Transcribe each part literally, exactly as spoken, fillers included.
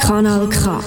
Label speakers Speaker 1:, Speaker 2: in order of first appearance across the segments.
Speaker 1: Kanal K.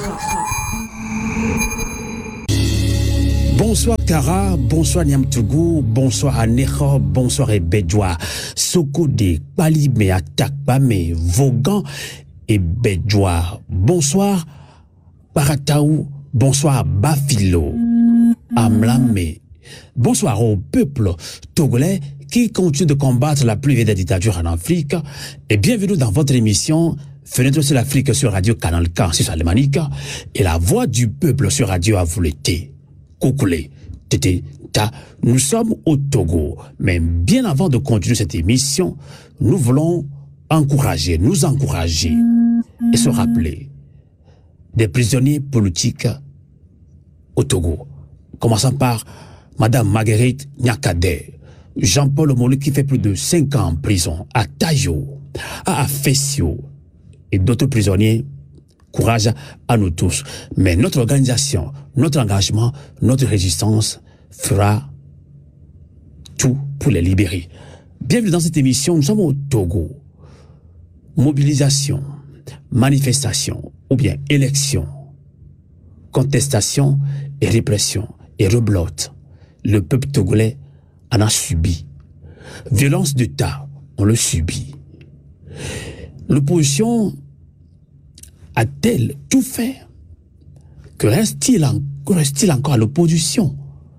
Speaker 2: Bonsoir Kara, bonsoir Niamtougou, bonsoir Anecho, bonsoir Ebedjoa, Sokode, Palime, Atakpame, Vogan et Bedjoa. Bonsoir Parataou, bonsoir Bafilo, Amlame. Bonsoir au peuple togolais qui continue de combattre la plus vieille dictature en Afrique et bienvenue dans votre émission Fenêtre sur l'Afrique sur Radio Canal K sur Salémanique et la voix du peuple sur Radio Avouleté. Koukoulé, Tété, Ta, nous sommes au Togo, mais bien avant de continuer cette émission, nous voulons encourager, nous encourager et se rappeler des prisonniers politiques au Togo, commençant par Madame Marguerite Nyakadé, Jean-Paul Omolu qui fait plus de cinq ans en prison, à Tayo, à Afessio, et d'autres prisonniers. Courage à nous tous. Mais notre organisation, notre engagement, notre résistance fera tout pour les libérer. Bienvenue dans cette émission. Nous sommes au Togo. Mobilisation, manifestation, ou bien élection, contestation et répression et reblotte. Le peuple togolais en a subi. Violence d'État, on le subit. L'opposition a-t-elle tout fait? Que reste-t-il en, reste-t-il encore à l'opposition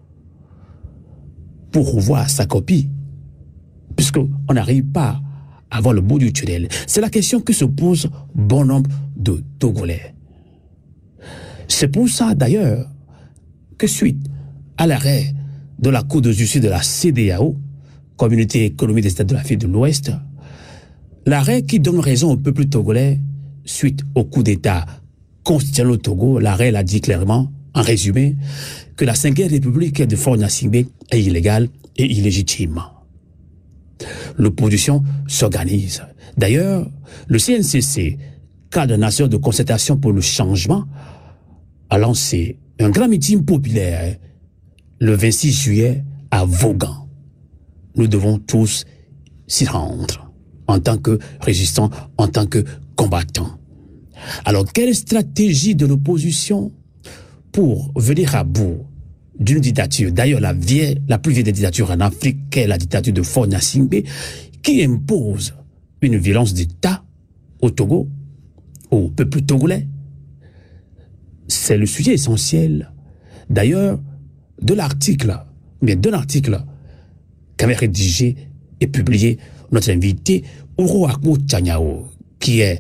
Speaker 2: pour revoir sa copie? Puisqu'on n'arrive pas à voir le bout du tunnel. C'est la question que se pose bon nombre de Togolais. C'est pour ça d'ailleurs que suite à l'arrêt de la Cour de justice de la C E D E A O, Communauté économique des États de l'Afrique de l'Ouest, l'arrêt qui donne raison au peuple togolais suite au coup d'État constitutionnel au Togo, l'arrêt l'a dit clairement, en résumé, que la cinquième République de Faure-Gnassingbé est illégale et illégitime. L'opposition s'organise. D'ailleurs, le C N C C, cadre national de concertation pour le changement, a lancé un grand meeting populaire le vingt-six juillet à Vaughan. Nous devons tous s'y rendre en tant que résistants, en tant que combattants. Alors, quelle stratégie de l'opposition pour venir à bout d'une dictature, d'ailleurs la vieille, la plus vieille des dictatures en Afrique, qu'est la dictature de Faure-Gnassingbé, qui impose une violence d'État au Togo, au peuple togolais? C'est le sujet essentiel, d'ailleurs, de l'article, mais de l'article qu'avait rédigé et publié notre invité, Uruakbo Tchanyao, qui est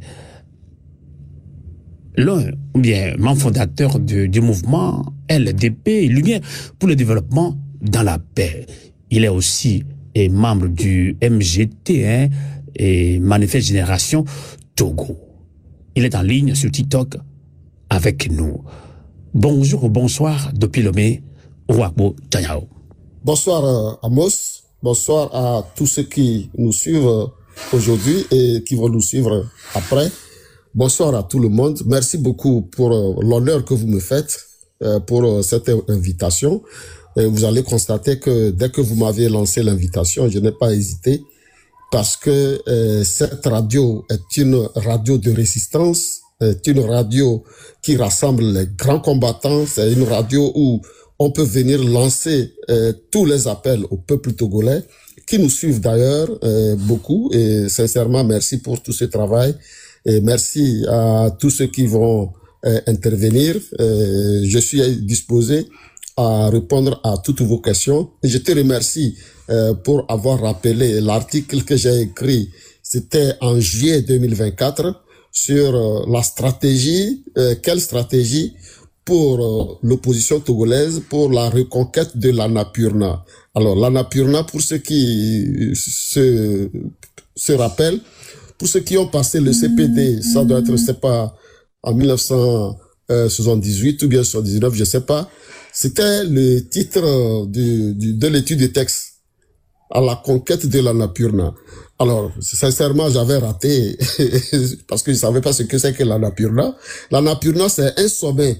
Speaker 2: l'un, ou bien, membre fondateur du, du mouvement L D P, Lumière pour le développement dans la paix. Il est aussi et membre du M G T, hein, et Manifeste Génération Togo. Il est en ligne sur TikTok avec nous. Bonjour ou bonsoir depuis Lomé, Uruakbo Tchanyao.
Speaker 3: Bonsoir euh, Amos, bonsoir à tous ceux qui nous suivent aujourd'hui et qui vont nous suivre après. Bonsoir à tout le monde. Merci beaucoup pour euh, l'honneur que vous me faites euh, pour euh, cette invitation. Et vous allez constater que dès que vous m'avez lancé l'invitation, je n'ai pas hésité parce que euh, cette radio est une radio de résistance, est une radio qui rassemble les grands combattants. C'est une radio où on peut venir lancer euh, tous les appels au peuple togolais qui nous suivent d'ailleurs euh, beaucoup. Et sincèrement, merci pour tout ce travail. Et merci à tous ceux qui vont euh, intervenir. Euh, je suis disposé à répondre à toutes vos questions. Et je te remercie euh, pour avoir rappelé l'article que j'ai écrit. C'était en juillet deux mille vingt-quatre sur euh, la stratégie, euh, quelle stratégie pour euh, l'opposition togolaise pour la reconquête de l'Annapurna. Alors l'Annapurna, pour ceux qui se, se rappellent, pour ceux qui ont passé le C P D, ça doit être, je sais pas, en mille neuf cent soixante-dix-huit ou bien soixante-dix-neuf, je sais pas. C'était le titre du, du, de l'étude du texte, à la conquête de l'Annapurna. Alors, sincèrement, j'avais raté parce que je savais pas ce que c'est que l'Annapurna. L'Annapurna, c'est un sommet,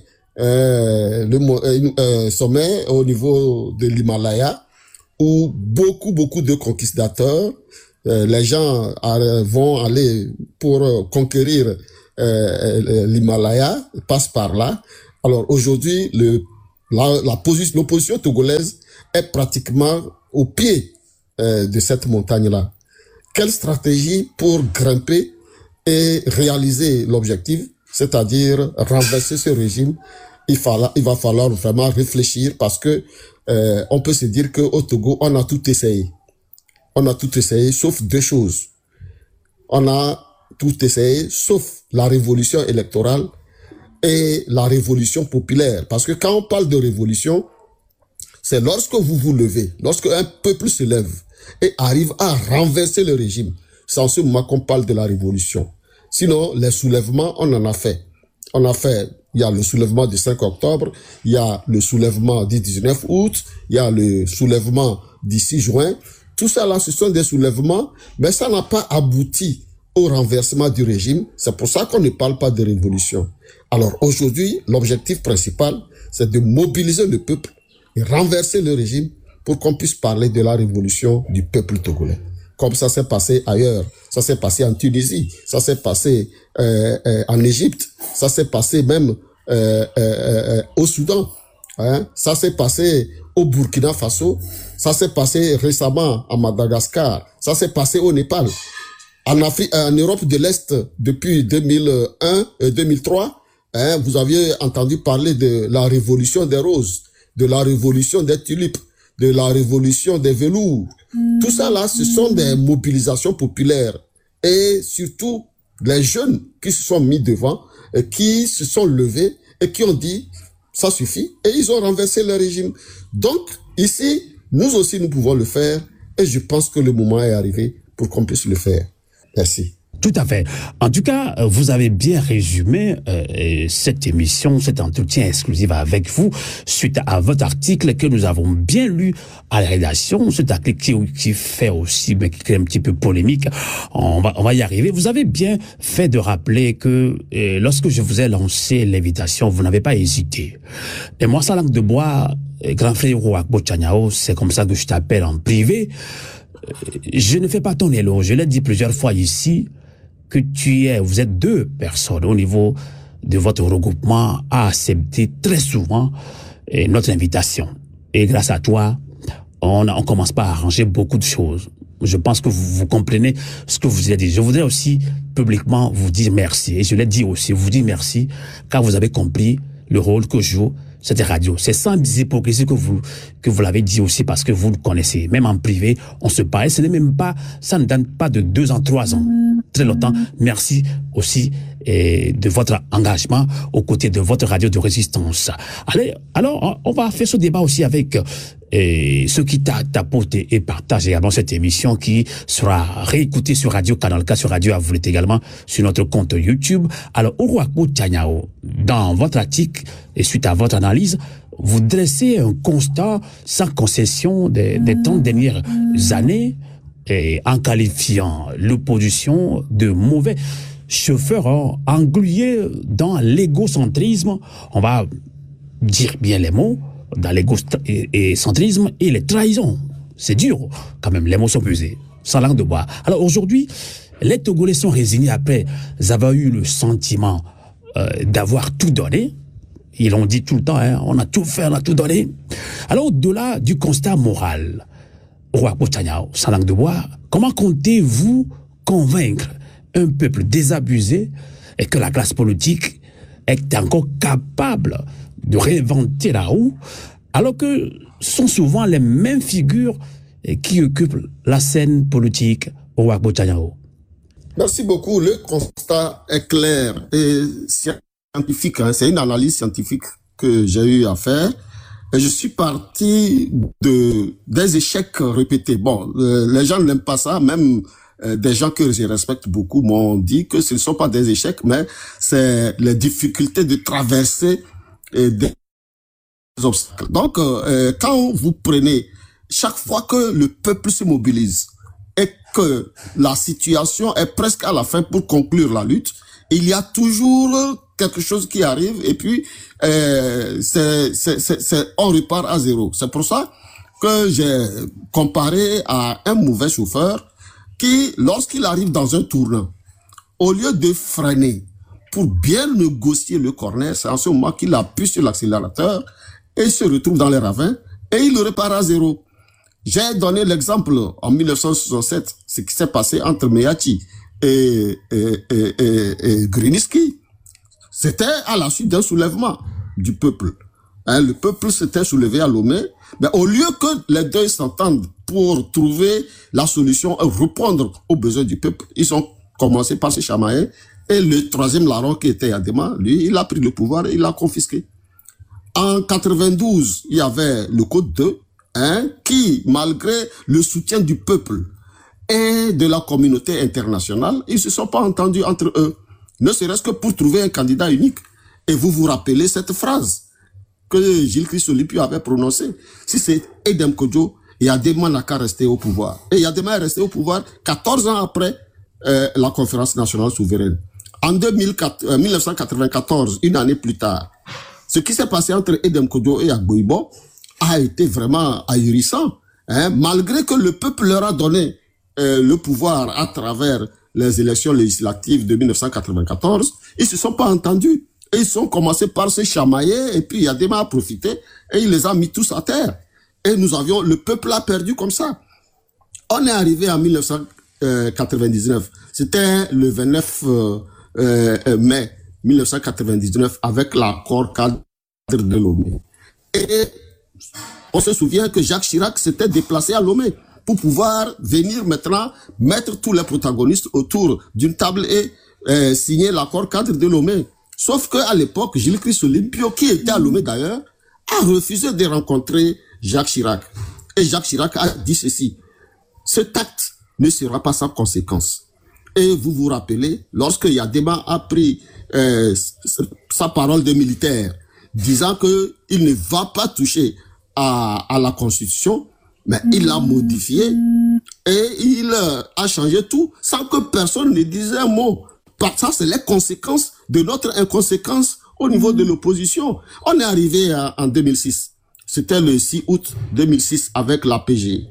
Speaker 3: euh, le euh, sommet au niveau de l'Himalaya où beaucoup, beaucoup de conquistadors, euh, les gens euh, vont aller pour euh, conquérir euh, l'Himalaya, passe par là. Alors aujourd'hui, le, la, la position, l'opposition togolaise est pratiquement au pied euh, de cette montagne-là. Quelle stratégie pour grimper et réaliser l'objectif, c'est-à-dire renverser ce régime? Il, falla, il va falloir vraiment réfléchir parce que euh, on peut se dire qu'au Togo, on a tout essayé. On a tout essayé, sauf deux choses. On a tout essayé, sauf la révolution électorale et la révolution populaire. Parce que quand on parle de révolution, c'est lorsque vous vous levez, lorsque un peuple se lève et arrive à renverser le régime. C'est en ce moment qu'on parle de la révolution. Sinon, les soulèvements, on en a fait. On a fait, il y a le soulèvement du cinq octobre, il y a le soulèvement du dix-neuf août, il y a le soulèvement du six juin. Tout ça là, ce sont des soulèvements, mais ça n'a pas abouti au renversement du régime. C'est pour ça qu'on ne parle pas de révolution. Alors aujourd'hui, l'objectif principal, c'est de mobiliser le peuple et renverser le régime pour qu'on puisse parler de la révolution du peuple togolais. Comme ça s'est passé ailleurs. Ça s'est passé en Tunisie, ça s'est passé euh, euh, en Égypte, ça s'est passé même euh, euh, euh, au Soudan. Hein? Ça s'est passé au Burkina Faso, ça s'est passé récemment à Madagascar, ça s'est passé au Népal. En Afrique, en Europe de l'Est, depuis deux mille un et deux mille trois, hein, vous aviez entendu parler de la révolution des roses, de la révolution des tulipes, de la révolution des velours. Mmh. Tout ça là, ce sont des mobilisations populaires. Et surtout, les jeunes qui se sont mis devant, et qui se sont levés et qui ont dit, ça suffit. Et ils ont renversé le régime. Donc, ici, nous aussi, nous pouvons le faire. Et je pense que le moment est arrivé pour qu'on puisse le faire. Merci.
Speaker 2: Tout à fait. En tout cas, vous avez bien résumé euh, cette émission, cet entretien exclusif avec vous, suite à votre article que nous avons bien lu à la rédaction, cet article qui, qui fait aussi, mais qui est un petit peu polémique. On va, on va y arriver. Vous avez bien fait de rappeler que euh, lorsque je vous ai lancé l'invitation, vous n'avez pas hésité. Et moi, Salang de Bois, grand frère Rouakbo Tchaniao, c'est comme ça que je t'appelle en privé. Je ne fais pas ton éloge. Je l'ai dit plusieurs fois ici, que tu es, vous êtes deux personnes au niveau de votre regroupement à accepter très souvent eh, notre invitation. Et grâce à toi, on, on commence pas à arranger beaucoup de choses. Je pense que vous, vous comprenez ce que vous avez dit. Je voudrais aussi publiquement vous dire merci. Et je l'ai dit aussi, vous dire merci, car vous avez compris le rôle que joue cette radio. C'est sans hypocrisie que vous, que vous l'avez dit aussi parce que vous le connaissez. Même en privé, on se parle. Ce n'est même pas, ça ne donne pas de deux ans, trois ans. Très longtemps. Merci aussi et de votre engagement aux côtés de votre radio de résistance. Allez, alors, on va faire ce débat aussi avec et ceux qui t'apportent et partagent également cette émission qui sera réécoutée sur Radio Canal K, sur Radio Avoulet également, sur notre compte YouTube. Alors, Rouakbo Tchaniao, dans votre article et suite à votre analyse, vous dressez un constat sans concession des, des trente dernières années et en qualifiant l'opposition de mauvais chauffeurs hein, englués dans l'égocentrisme. On va dire bien les mots, dans l'égocentrisme et les trahisons. C'est dur, quand même, les mots sont pesés, sans langue de bois. Alors aujourd'hui, les Togolais sont résignés après avoir eu le sentiment euh, d'avoir tout donné. Ils l'ont dit tout le temps, hein, on a tout fait, on a tout donné. Alors au-delà du constat moral, Rouakbo Tchaniao, sans langue de bois, comment comptez-vous convaincre un peuple désabusé et que la classe politique est encore capable de réinventer la roue, alors que ce sont souvent les mêmes figures qui occupent la scène politique au Rouakbo Tchaniao?
Speaker 3: Merci beaucoup. Le constat est clair et scientifique. Hein. C'est une analyse scientifique que j'ai eu à faire. Et je suis parti de des échecs répétés. Bon, euh, les gens n'aiment pas ça, même euh, des gens que je respecte beaucoup m'ont dit que ce ne sont pas des échecs, mais c'est les difficultés de traverser euh, des obstacles. Donc, euh, quand vous prenez, chaque fois que le peuple se mobilise et que la situation est presque à la fin pour conclure la lutte, il y a toujours quelque chose qui arrive et puis euh, c'est, c'est, c'est, c'est, on repart à zéro. C'est pour ça que j'ai comparé à un mauvais chauffeur qui, lorsqu'il arrive dans un tournant, au lieu de freiner pour bien négocier le corner, c'est en ce moment qu'il appuie sur l'accélérateur et se retrouve dans les ravins et il le répare à zéro. J'ai donné l'exemple en mille neuf cent soixante-sept, ce qui s'est passé entre Meachi et, et, et, et, et Grunitzky. C'était à la suite d'un soulèvement du peuple. Hein, le peuple s'était soulevé à Lomé, mais au lieu que les deux s'entendent pour trouver la solution et répondre aux besoins du peuple, ils ont commencé par se chamailler. Et le troisième larron qui était Yadema, lui, il a pris le pouvoir et il l'a confisqué. En quatre-vingt-douze, il y avait le Code deux, hein, qui, malgré le soutien du peuple et de la communauté internationale, ils ne se sont pas entendus entre eux, ne serait-ce que pour trouver un candidat unique. Et vous vous rappelez cette phrase que Gilles Christ-Solipio avait prononcée. Si c'est Edem Kodjo, Yadema n'a qu'à rester au pouvoir. Et Yadema est resté au pouvoir quatorze ans après euh, la conférence nationale souveraine. En deux mille quatre, euh, mille neuf cent quatre-vingt-quatorze, une année plus tard, ce qui s'est passé entre Edem Kodjo et Agboibo a été vraiment ahurissant, hein, malgré que le peuple leur a donné euh, le pouvoir à travers les élections législatives de mille neuf cent quatre-vingt-quatorze, ils se sont pas entendus. Et ils ont commencé par se chamailler et puis Yadema a profité et il les a mis tous à terre. Et nous avions, le peuple a perdu comme ça. On est arrivé en mille neuf cent quatre-vingt-dix-neuf. C'était le vingt-neuf euh, euh, mai mille neuf cent quatre-vingt-dix-neuf avec l'accord cadre de Lomé. Et on se souvient que Jacques Chirac s'était déplacé à Lomé pour pouvoir venir maintenant mettre tous les protagonistes autour d'une table et euh, signer l'accord cadre de Lomé. Sauf qu'à l'époque, Gilles Christ-Solipio, qui était à Lomé d'ailleurs, a refusé de rencontrer Jacques Chirac. Et Jacques Chirac a dit ceci: cet acte ne sera pas sans conséquence. Et vous vous rappelez, lorsque Yadema a pris euh, sa parole de militaire, disant qu'il ne va pas toucher à, à la Constitution, mais il l'a modifié et il a changé tout sans que personne ne dise un mot. Par ça, c'est les conséquences de notre inconséquence au niveau de l'opposition. On est arrivé à, en deux mille six. C'était le six août deux mille six avec l'A P G.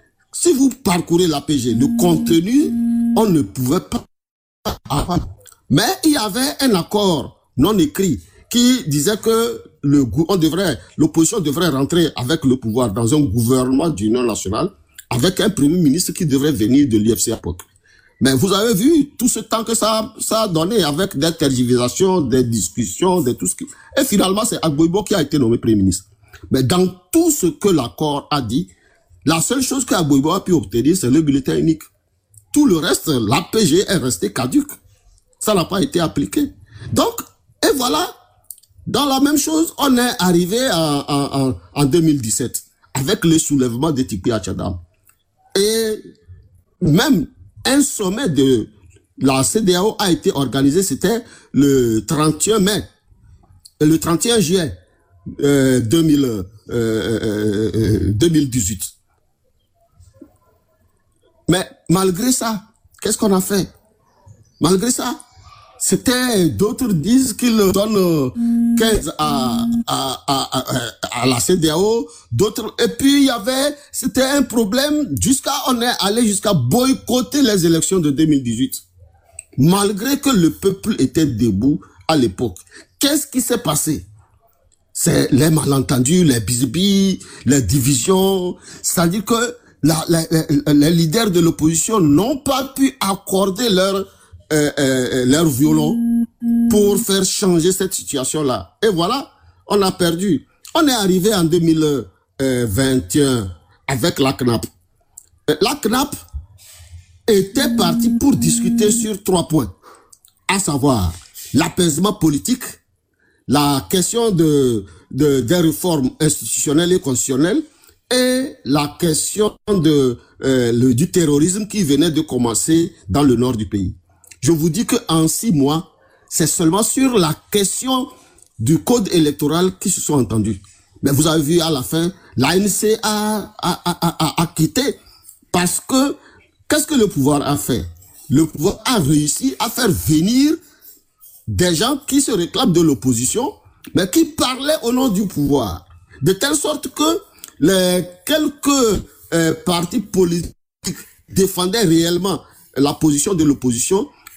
Speaker 3: Si vous parcourez l'A P G, le contenu, on ne pouvait pas avoir. Mais il y avait un accord non écrit qui disait que le, on devrait, l'opposition devrait rentrer avec le pouvoir dans un gouvernement d'union nationale avec un premier ministre qui devrait venir de l'U F C à l'époque. Mais vous avez vu tout ce temps que ça, ça a donné avec des tergiversations, des discussions, de tout ce qui... Et finalement, c'est Agboibo qui a été nommé Premier ministre. Mais dans tout ce que l'accord a dit, la seule chose qu'Agboibo a pu obtenir, c'est le bulletin unique. Tout le reste, l'A P G est resté caduque. Ça n'a pas été appliqué. Donc, et voilà, dans la même chose, on est arrivé en, en, en deux mille dix-sept avec le soulèvement de Tikpi à Tchadam. Et même un sommet de la C D A O a été organisé, c'était le trente et un mai, le trente et un juillet euh, deux mille, euh, euh, deux mille dix-huit. Mais malgré ça, qu'est-ce qu'on a fait? Malgré ça, c'était, d'autres disent qu'ils donnent quinze à, à, à, à, à la C D A O, d'autres, et puis il y avait, c'était un problème jusqu'à, on est allé jusqu'à boycotter les élections de deux mille dix-huit. Malgré que le peuple était debout à l'époque. Qu'est-ce qui s'est passé? C'est les malentendus, les bisbis, les divisions, c'est-à-dire que la, la, la, les leaders de l'opposition n'ont pas pu accorder leur Euh, euh, leur violon pour faire changer cette situation-là. Et voilà, on a perdu. On est arrivé en deux mille vingt et un avec la C N A P. La C N A P était partie pour discuter sur trois points, à savoir l'apaisement politique, la question de, de, des réformes institutionnelles et constitutionnelles et la question de, euh, le, du terrorisme qui venait de commencer dans le nord du pays. Je vous dis qu'en six mois, c'est seulement sur la question du code électoral qu'ils se sont entendus. Mais vous avez vu à la fin, l'A N C a, a, a, a, a quitté parce que, qu'est-ce que le pouvoir a fait? Le pouvoir a réussi à faire venir des gens qui se réclament de l'opposition, mais qui parlaient au nom du pouvoir. De telle sorte que les quelques euh, partis politiques défendaient réellement la position de l'opposition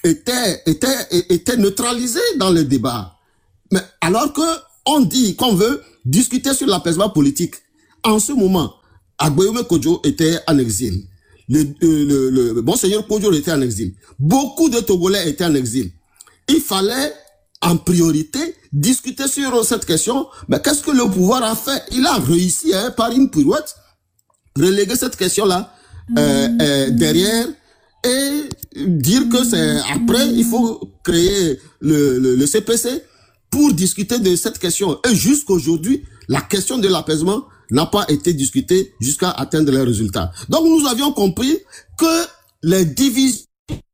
Speaker 3: était, était, était neutralisé dans le débat. Mais alors que on dit qu'on veut discuter sur l'apaisement politique, en ce moment, Agboyome Kodjo était en exil. Le, le, le, le Monseigneur Kodjo était en exil. Beaucoup de Togolais étaient en exil. Il fallait, en priorité, discuter sur cette question. Mais qu'est-ce que le pouvoir a fait? Il a réussi, hein, par une pirouette, reléguer cette question-là euh, euh, derrière et dire que c'est après, il faut créer le, le, le C P C pour discuter de cette question. Et jusqu'aujourd'hui, la question de l'apaisement n'a pas été discutée jusqu'à atteindre les résultats. Donc nous avions compris que les divisions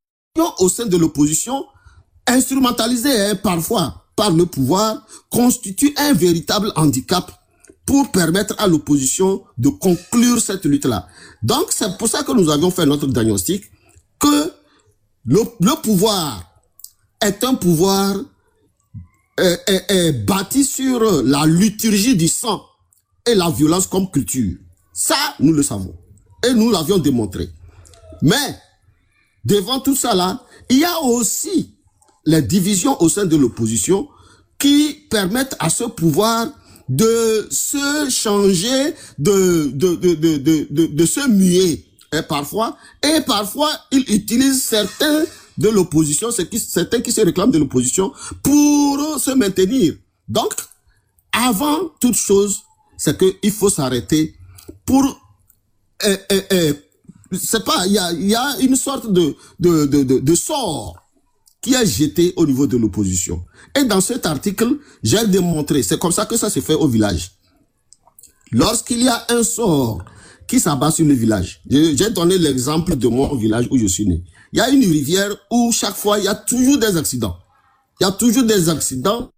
Speaker 3: au sein de l'opposition, instrumentalisées hein, parfois par le pouvoir, constituent un véritable handicap pour permettre à l'opposition de conclure cette lutte-là. Donc c'est pour ça que nous avions fait notre diagnostic, que le, le pouvoir est un pouvoir est, est, est bâti sur la liturgie du sang et la violence comme culture. Ça, nous le savons. Et nous l'avions démontré. Mais, devant tout ça là, il y a aussi les divisions au sein de l'opposition qui permettent à ce pouvoir de se changer, de, de, de, de, de, de, de se muer, et parfois, et parfois, il utilise certains de l'opposition, certains qui se réclament de l'opposition, pour se maintenir. Donc, avant toute chose, c'est qu'il faut s'arrêter pour, euh, euh, euh, c'est pas, il y a, il y a une sorte de, de, de, de, de sort qui est jeté au niveau de l'opposition. Et dans cet article, j'ai démontré, c'est comme ça que ça se fait au village. Lorsqu'il y a un sort qui s'abat sur le village, j'ai donné l'exemple de mon village où je suis né. Il y a une rivière où chaque fois, il y a toujours des accidents. Il y a toujours des accidents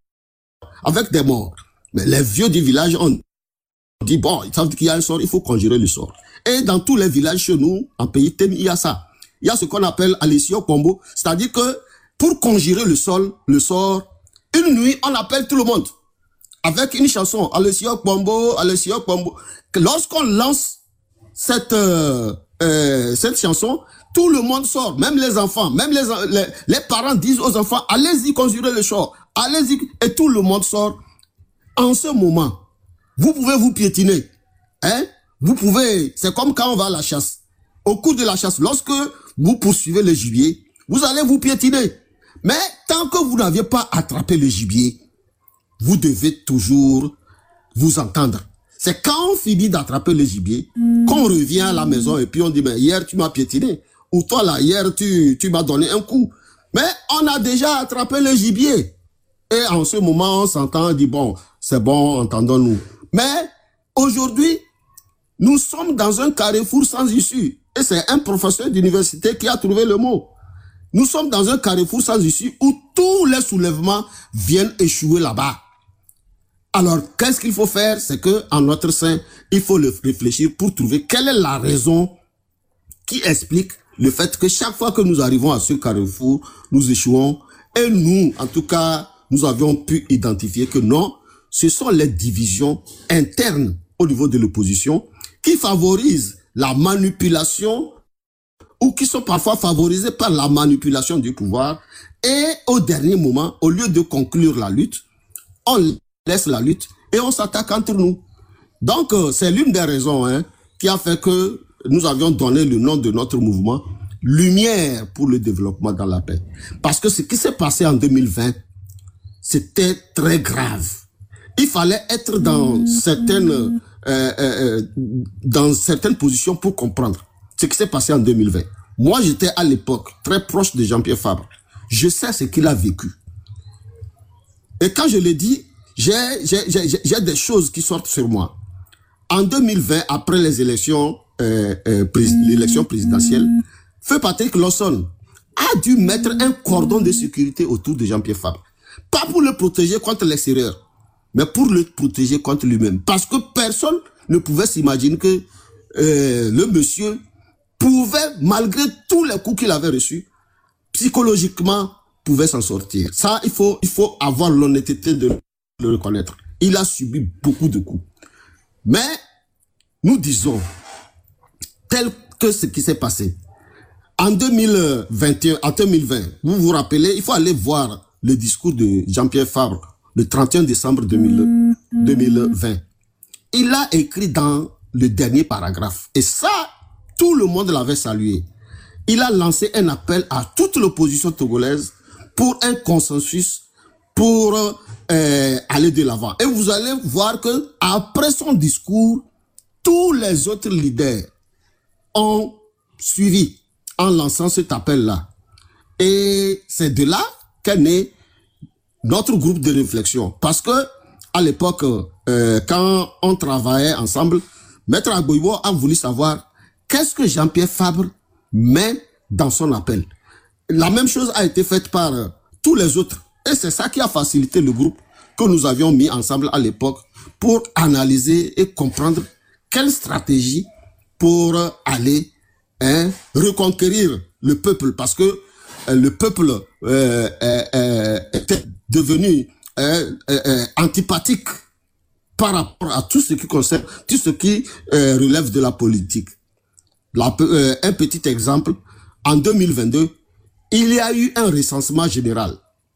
Speaker 3: avec des morts. Mais les vieux du village ont dit, bon, ils savent qu'il y a un sort, il faut conjurer le sort. Et dans tous les villages chez nous, en pays Tem, il y a ça. Il y a ce qu'on appelle Alessio Combo, c'est-à-dire que pour conjurer le sol, le sort, une nuit, on appelle tout le monde avec une chanson, Alessio Combo, Alessio Combo. Lorsqu'on lance cette euh, euh, cette chanson, tout le monde sort, même les enfants, même les, les, les parents disent aux enfants, allez-y conjurer le sort, allez-y, et tout le monde sort. En ce moment, vous pouvez vous piétiner, hein? Vous pouvez, c'est comme quand on va à la chasse. Au cours de la chasse, lorsque vous poursuivez le gibier, vous allez vous piétiner. Mais tant que vous n'aviez pas attrapé le gibier, vous devez toujours vous entendre. C'est quand on finit d'attraper le gibier, mmh. qu'on revient à la maison et puis on dit, mais hier tu m'as piétiné. Ou toi là, hier tu, tu m'as donné un coup. Mais on a déjà attrapé le gibier. Et en ce moment, on s'entend, on dit, bon, c'est bon, entendons-nous. Mais aujourd'hui, nous sommes dans un carrefour sans issue. Et c'est un professeur d'université qui a trouvé le mot. Nous sommes dans un carrefour sans issue où tous les soulèvements viennent échouer là-bas. Alors, qu'est-ce qu'il faut faire? C'est que, en notre sein, il faut le réfléchir pour trouver quelle est la raison qui explique le fait que chaque fois que nous arrivons à ce carrefour, nous échouons. Et nous, en tout cas, nous avions pu identifier que non, ce sont les divisions internes au niveau de l'opposition qui favorisent la manipulation ou qui sont parfois favorisées par la manipulation du pouvoir. Et au dernier moment, au lieu de conclure la lutte, on laisse la lutte et on s'attaque entre nous. Donc, euh, c'est l'une des raisons hein, qui a fait que nous avions donné le nom de notre mouvement, Lumière pour le développement dans la paix. Parce que ce qui s'est passé en deux mille vingt, c'était très grave. Il fallait être dans certaines, euh, euh, dans certaines positions pour comprendre ce qui s'est passé en deux mille vingt. Moi, j'étais à l'époque très proche de Jean-Pierre Fabre. Je sais ce qu'il a vécu. Et quand je le dis, j'ai, j'ai, j'ai, j'ai des choses qui sortent sur moi. En deux mille vingt, après les élections, euh, euh, prés- l'élection présidentielle, Feu Patrick Lawson a dû mettre un cordon de sécurité autour de Jean-Pierre Fabre. Pas pour le protéger contre l'extérieur, mais pour le protéger contre lui-même. Parce que personne ne pouvait s'imaginer que euh, le monsieur pouvait, malgré tous les coups qu'il avait reçus, psychologiquement, pouvait s'en sortir. Ça, il faut, il faut avoir l'honnêteté de le reconnaître. Il a subi beaucoup de coups. Mais, nous disons, tel que ce qui s'est passé, En deux mille vingt et un, en deux mille vingt, vous vous rappelez, il faut aller voir le discours de Jean-Pierre Fabre, le trente et un décembre deux mille vingt. Il a écrit dans le dernier paragraphe, et ça, tout le monde l'avait salué. Il a lancé un appel à toute l'opposition togolaise pour un consensus, pour euh, aller de l'avant. Et vous allez voir que après son discours, tous les autres leaders ont suivi en lançant cet appel-là. Et c'est de là qu'est né notre groupe de réflexion. Parce que à l'époque, euh, quand on travaillait ensemble, Maître Agboibo a voulu savoir qu'est-ce que Jean-Pierre Fabre met dans son appel. La même chose a été faite par euh, tous les autres. Et c'est ça qui a facilité le groupe que nous avions mis ensemble à l'époque pour analyser et comprendre quelle stratégie pour euh, aller hein, reconquérir le peuple. Parce que euh, le peuple euh, euh, euh, était devenu euh, euh, antipathique par rapport à tout ce qui concerne, tout ce qui euh, relève de la politique. La, euh, un petit exemple, en deux mille vingt-deux, il y a eu un recensement général.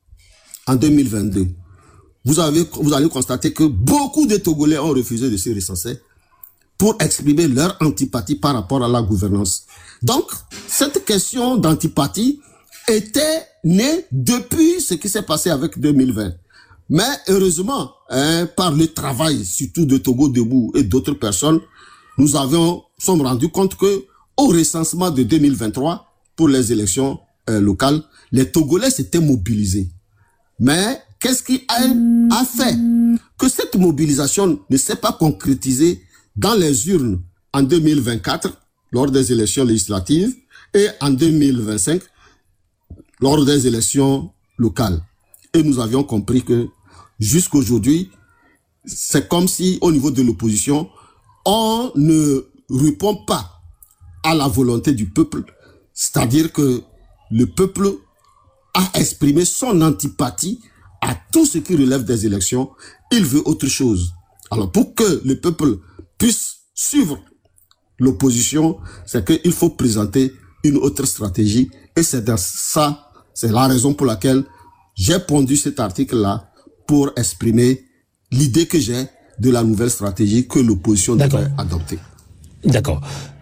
Speaker 3: En deux mille vingt-deux, vous, avez, vous allez constater que beaucoup de Togolais ont refusé de se recenser pour exprimer leur antipathie par rapport à la gouvernance. Donc, cette question d'antipathie était née depuis ce qui s'est passé avec deux mille vingt. Mais heureusement, hein, par le travail, surtout de Togo Debout et d'autres personnes, nous avons, sommes rendus compte que au recensement de deux mille vingt-trois, pour les élections euh, locales, les Togolais s'étaient mobilisés. Mais qu'est-ce qui a, a fait que cette mobilisation ne s'est pas concrétisée dans les urnes en deux mille vingt-quatre, lors des élections législatives, et en deux mille vingt-cinq, lors des élections locales? Et nous avions compris que jusqu'aujourd'hui, c'est comme si au niveau de l'opposition, on ne répond pas à la volonté du peuple. C'est-à-dire que le peuple a exprimé son antipathie à tout ce qui relève des élections. Il veut autre chose. Alors pour que le peuple puisse suivre l'opposition, c'est qu'il faut présenter une autre stratégie. Et c'est dans ça, c'est la raison pour laquelle j'ai pondu cet article-là pour exprimer l'idée que j'ai de la nouvelle stratégie que l'opposition devrait adopter.
Speaker 2: D'accord.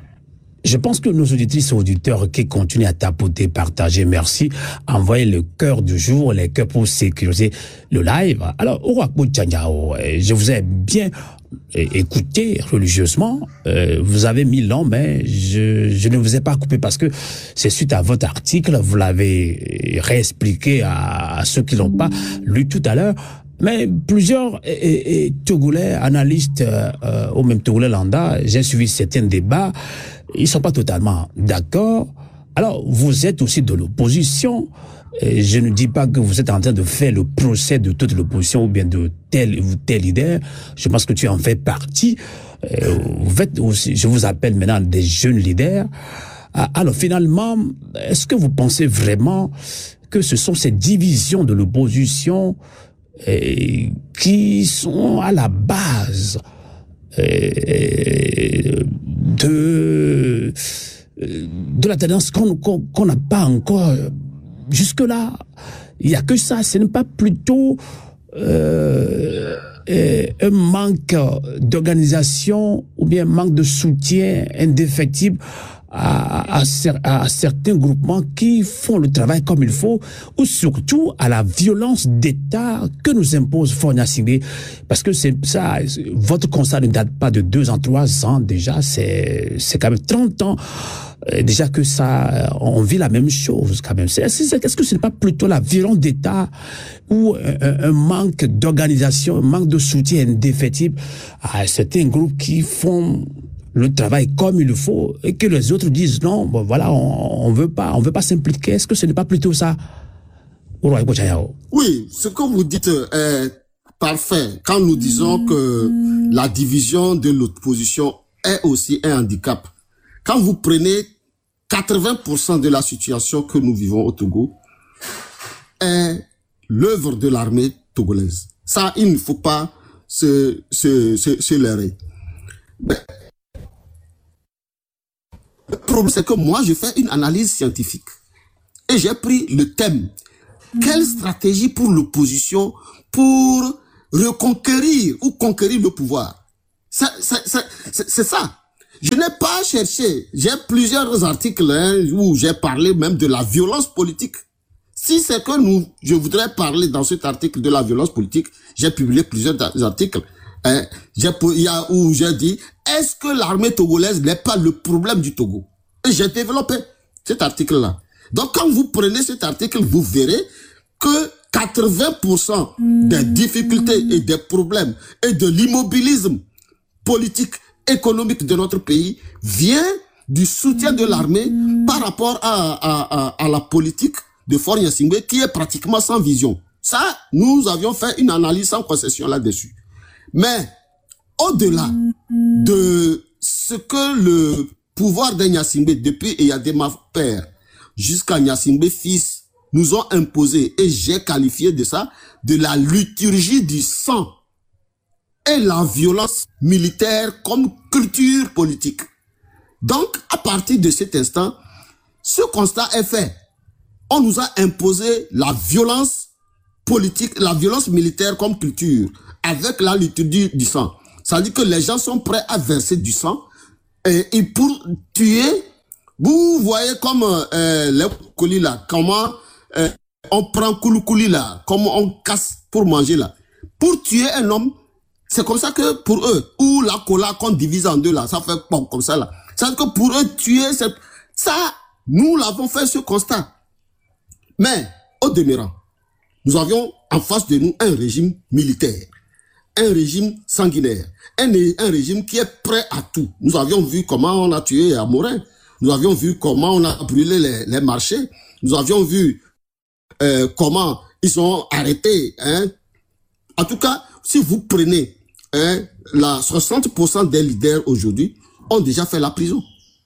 Speaker 2: Je pense que nos auditrices et auditeurs qui continuent à tapoter, partager, merci, envoyer le cœur du jour, les cœurs pour sécuriser le live. Alors, je vous ai bien écouté religieusement. Euh, vous avez mis long, mais je, je ne vous ai pas coupé parce que c'est suite à votre article, vous l'avez réexpliqué à, à ceux qui l'ont pas lu tout à l'heure. Mais plusieurs et, et, Togolais, analystes, euh, ou même Togolais lambda, j'ai suivi certains débats, ils sont pas totalement d'accord. Alors, vous êtes aussi de l'opposition. Et je ne dis pas que vous êtes en train de faire le procès de toute l'opposition ou bien de tel ou tel leader. Je pense que tu en fais partie. Euh, vous faites aussi, je vous appelle maintenant des jeunes leaders. Alors, finalement, est-ce que vous pensez vraiment que ce sont ces divisions de l'opposition et qui sont à la base et de de la tendance qu'on qu'on n'a pas encore jusque-là? Il n'y a que ça. Ce n'est pas plutôt euh, un manque d'organisation ou bien un manque de soutien indéfectible À, à, à certains groupements qui font le travail comme il faut, ou surtout à la violence d'État que nous impose Fornia Singbe, parce que c'est ça, votre constat ne date pas de deux ans, trois ans déjà, c'est c'est quand même trente ans euh, déjà que ça, on vit la même chose quand même. Est-ce que ce n'est pas plutôt la violence d'État ou un, un manque d'organisation, un manque de soutien indéfectible à certains groupes qui font le travail comme il le faut et que les autres disent non, bon voilà, on, on veut pas, on veut pas s'impliquer? Est-ce que ce n'est pas plutôt ça?
Speaker 3: Oui, ce que vous dites est parfait. Quand nous disons que la division de l'opposition est aussi un handicap. Quand vous prenez quatre-vingts pour cent de la situation que nous vivons au Togo est l'œuvre de l'armée togolaise. Ça, il ne faut pas se, se, se, se leurrer. Mais le problème, c'est que moi, je fais une analyse scientifique. Et j'ai pris le thème. Quelle stratégie pour l'opposition pour reconquérir ou conquérir le pouvoir? C'est ça. Je n'ai pas cherché. J'ai plusieurs articles hein, où j'ai parlé même de la violence politique. Si c'est que nous, je voudrais parler dans cet article de la violence politique, j'ai publié plusieurs articles. Hein, il y a où j'ai dit, est-ce que l'armée togolaise n'est pas le problème du Togo? Et j'ai développé cet article-là. Donc quand vous prenez cet article, vous verrez que quatre-vingts pour cent des difficultés et des problèmes et de l'immobilisme politique, économique de notre pays vient du soutien de l'armée par rapport à, à, à, à la politique de Faure Gnassingbé qui est pratiquement sans vision. Ça, nous avions fait une analyse sans concession là-dessus. Mais au-delà de ce que le pouvoir de Gnassingbé depuis Eyadema père jusqu'à Gnassingbé fils nous ont imposé, et j'ai qualifié de ça, de la liturgie du sang et la violence militaire comme culture politique. Donc, à partir de cet instant, ce constat est fait. On nous a imposé la violence politique, la violence militaire comme culture, avec la liturgie du sang. Ça veut dire que les gens sont prêts à verser du sang, et, et pour tuer, vous voyez comme euh, les colis là, comment euh, on prend kouloukouli là, comment on casse pour manger là. Pour tuer un homme, c'est comme ça que pour eux, ou la cola qu'on divise en deux là, ça fait bon comme ça là. Ça veut dire que pour eux, tuer, c'est ça, nous l'avons fait ce constat. Mais, au demeurant, nous avions en face de nous un régime militaire, un régime sanguinaire, un, un régime qui est prêt à tout. Nous avions vu comment on a tué à Morin, nous avions vu comment on a brûlé les, les marchés, nous avions vu euh, comment ils ont arrêté. Hein. En tout cas, si vous prenez hein, la soixante pour cent des leaders aujourd'hui ont déjà fait la prison.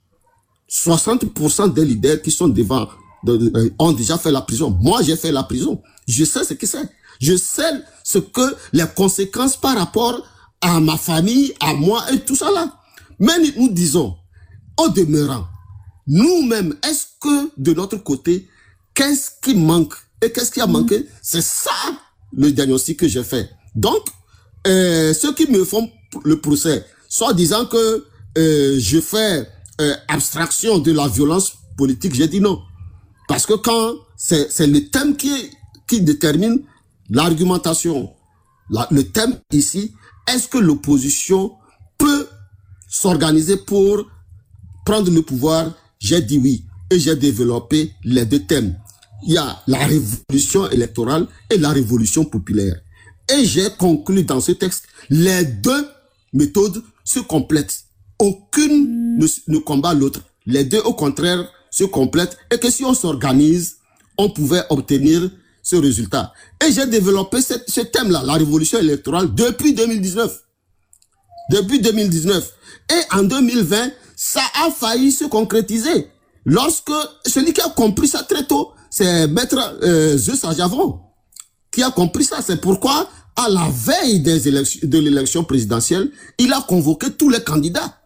Speaker 3: soixante pour cent des leaders qui sont devant de, de, ont déjà fait la prison. Moi, j'ai fait la prison. Je sais ce que c'est. Je sais ce que les conséquences par rapport à ma famille, à moi et tout ça là. Mais nous disons, au demeurant, nous-mêmes, est-ce que de notre côté, qu'est-ce qui manque et qu'est-ce qui a manqué? C'est ça le diagnostic que j'ai fait. Donc, euh, ceux qui me font le procès, soit disant que euh, je fais euh, abstraction de la violence politique, j'ai dit non. Parce que quand c'est, c'est le thème qui, qui détermine l'argumentation, la, le thème ici, est-ce que l'opposition peut s'organiser pour prendre le pouvoir? J'ai dit oui. Et j'ai développé les deux thèmes. Il y a la révolution électorale et la révolution populaire. Et j'ai conclu dans ce texte, les deux méthodes se complètent. Aucune ne, ne combat l'autre. Les deux, au contraire, se complètent. Et que si on s'organise, on pouvait obtenir ce résultat. Et j'ai développé ce, ce thème-là, la révolution électorale, depuis deux mille dix-neuf. Depuis deux mille dix-neuf. Et en deux mille vingt, ça a failli se concrétiser. Lorsque celui qui a compris ça très tôt, c'est Maître euh, Zeus Ajavon qui a compris ça. C'est pourquoi, à la veille des élections, de l'élection présidentielle, il a convoqué tous les candidats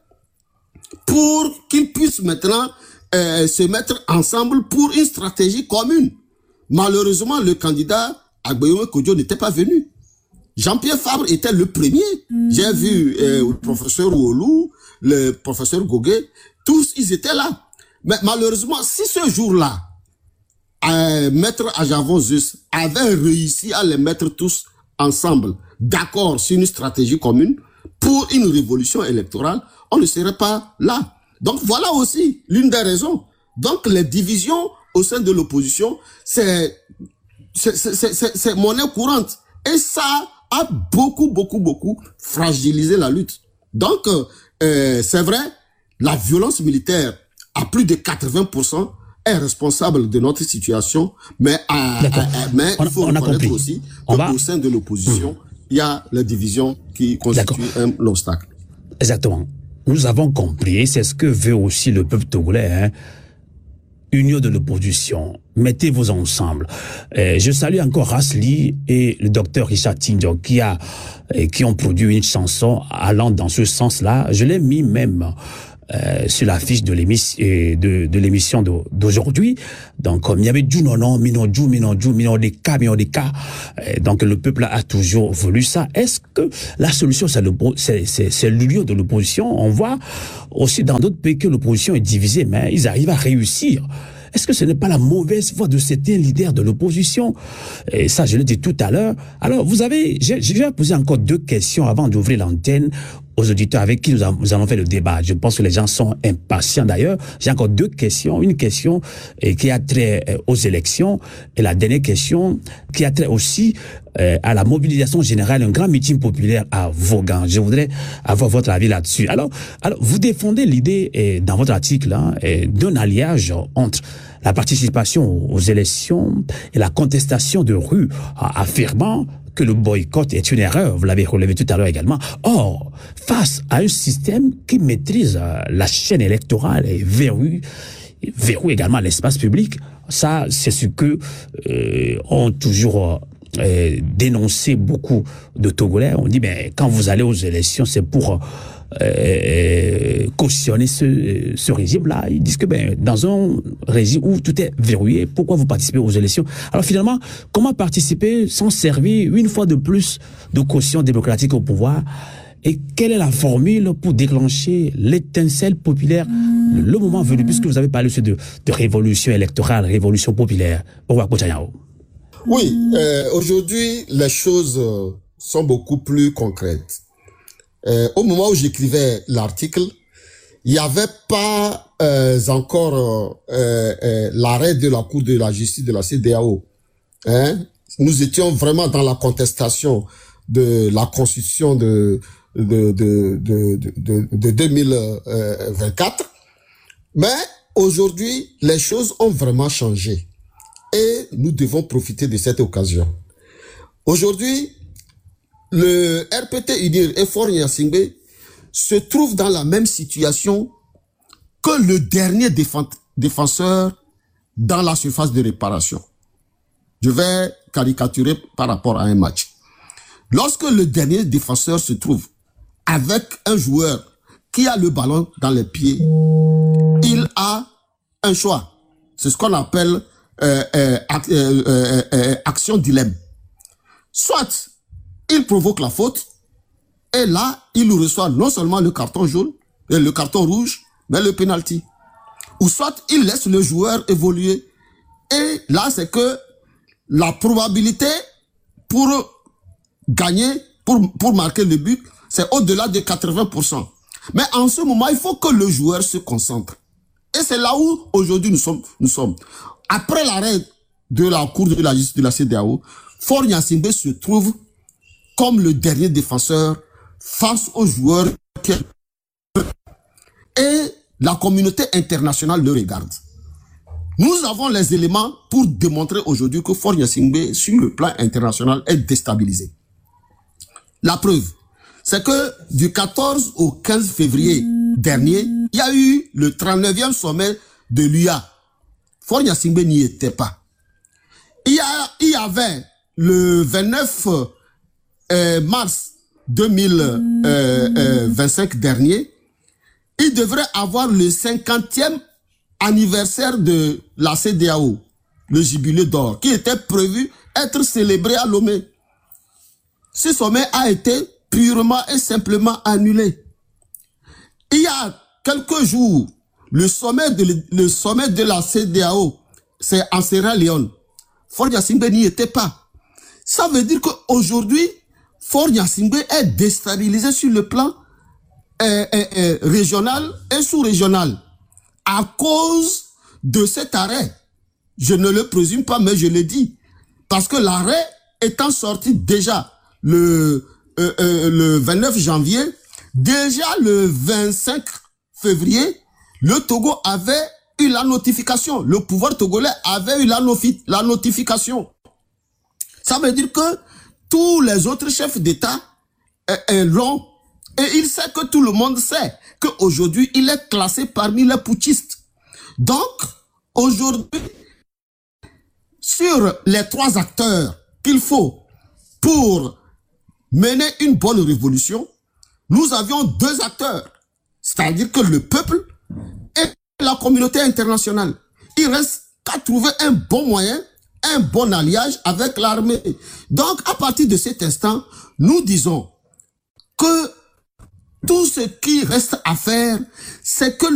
Speaker 3: pour qu'ils puissent maintenant euh, se mettre ensemble pour une stratégie commune. Malheureusement, le candidat Agbeyomi Kodjo n'était pas venu. Jean-Pierre Fabre était le premier. Mmh. J'ai vu euh, le professeur Ouolou, le professeur Goguet, tous ils étaient là. Mais malheureusement, si ce jour-là, euh, Maître Ajavon Zeus avait réussi à les mettre tous ensemble, d'accord sur une stratégie commune pour une révolution électorale, on ne serait pas là. Donc voilà aussi l'une des raisons. Donc les divisions au sein de l'opposition, c'est c'est c'est c'est c'est monnaie courante. Et ça a beaucoup, beaucoup, beaucoup fragilisé la lutte. Donc, euh, c'est vrai, la violence militaire, à plus de quatre-vingts pour cent, est responsable de notre situation, mais, à, à, à, mais on, il faut reconnaître aussi qu'au va... sein de l'opposition, mmh. il y a la division qui constitue un obstacle.
Speaker 2: Exactement. Nous avons compris, c'est ce que veut aussi le peuple togolais, hein. Union de l'opposition, mettez-vous ensemble. Euh, je salue encore Rasli et le docteur Richard Tindio qui a, euh, qui ont produit une chanson allant dans ce sens-là. Je l'ai mis même euh, sur la fiche de l'émission de, de l'émission d'aujourd'hui. Donc, comme il y avait du non non, minon du, minon du, minon des cas, minon des cas. Euh, donc, le peuple a toujours voulu ça. Est-ce que la solution, c'est le, c'est, c'est, c'est l'union de l'opposition? On voit aussi dans d'autres pays que l'opposition est divisée, mais ils arrivent à réussir. Est-ce que ce n'est pas la mauvaise voie de certains leaders de l'opposition? Et ça, je l'ai dit tout à l'heure. Alors, vous avez, j'ai, je vais poser encore deux questions avant d'ouvrir l'antenne aux auditeurs avec qui nous, a, nous allons faire le débat. Je pense que les gens sont impatients d'ailleurs. J'ai encore deux questions. Une question eh, qui a trait eh, aux élections et la dernière question qui a trait aussi eh, à la mobilisation générale, un grand meeting populaire à Vaughan. Je voudrais avoir votre avis là-dessus. Alors, alors vous défendez l'idée eh, dans votre article hein, eh, d'un alliage entre la participation aux élections et la contestation de rue, affirmant que le boycott est une erreur, vous l'avez relevé tout à l'heure également. Or, face à un système qui maîtrise la chaîne électorale et verrouille, verrouille également l'espace public, ça, c'est ce que euh, ont toujours euh, dénoncé beaucoup de Togolais. On dit, ben, quand vous allez aux élections, c'est pour Euh, cautionner ce, ce régime-là. Ils disent que ben, dans un régime où tout est verrouillé, pourquoi vous participez aux élections? Alors finalement, comment participer sans servir une fois de plus de caution démocratique au pouvoir? Et quelle est la formule pour déclencher l'étincelle populaire le moment venu, puisque vous avez parlé aussi de, de révolution électorale, révolution populaire?
Speaker 3: Oui, euh, aujourd'hui, les choses sont beaucoup plus concrètes. Euh, au moment où j'écrivais l'article, il n'y avait pas euh, encore euh, euh, l'arrêt de la Cour de la justice de la C E D E A O. Hein? Nous étions vraiment dans la contestation de la constitution de, de, de, de, de, de deux mille vingt-quatre. Mais aujourd'hui, les choses ont vraiment changé. Et nous devons profiter de cette occasion. Aujourd'hui, le R P T U D I R et Faure Gnassingbé se trouvent dans la même situation que le dernier défenseur dans la surface de réparation. Je vais caricaturer par rapport à un match. Lorsque le dernier défenseur se trouve avec un joueur qui a le ballon dans les pieds, il a un choix. C'est ce qu'on appelle euh, euh, euh, euh, euh, action dilemme. Soit il provoque la faute, et là, il reçoit non seulement le carton jaune, et le carton rouge, mais le penalty. Ou soit il laisse le joueur évoluer, et là, c'est que la probabilité pour gagner, pour, pour marquer le but, c'est au-delà de quatre-vingts pour cent. Mais en ce moment, il faut que le joueur se concentre. Et c'est là où, aujourd'hui, nous sommes, nous sommes. Après l'arrêt de la Cour de la justice de la C E D E A O, Faure Gnassingbé se trouve comme le dernier défenseur face aux joueurs qui... et la communauté internationale le regarde. Nous avons les éléments pour démontrer aujourd'hui que Faure Gnassingbé, sur le plan international, est déstabilisé. La preuve, c'est que du quatorze au quinze février dernier, il y a eu le trente-neuvième sommet de l'U A. Faure Gnassingbé n'y était pas. Il y, a, il y avait le vingt-neuf Euh, mars deux mille vingt-cinq dernier, il devrait avoir le cinquantième anniversaire de la C E D E A O, le jubilé d'or, qui était prévu être célébré à Lomé. Ce sommet a été purement et simplement annulé. Il y a quelques jours, le sommet de, le sommet de la C E D E A O, c'est en Sierra Leone. Faure Gnassingbé n'y était pas. Ça veut dire qu'aujourd'hui, Faure Gnassingbé est déstabilisé sur le plan euh, euh, euh, régional et sous-régional à cause de cet arrêt. Je ne le présume pas, mais je le dis. Parce que l'arrêt étant sorti déjà le, euh, euh, le vingt-neuf janvier, déjà le vingt-cinq février, le Togo avait eu la notification. Le pouvoir togolais avait eu la, nofi- la notification. Ça veut dire que tous les autres chefs d'État l'ont, et il sait que tout le monde sait qu'aujourd'hui, il est classé parmi les putschistes. Donc, aujourd'hui, sur les trois acteurs qu'il faut pour mener une bonne révolution, nous avions deux acteurs. c'est-à-dire que le peuple et la communauté internationale. Il reste qu'à trouver un bon moyen, un bon alliage avec l'armée. Donc, à partir de cet instant, nous disons que tout ce qui reste à faire, c'est que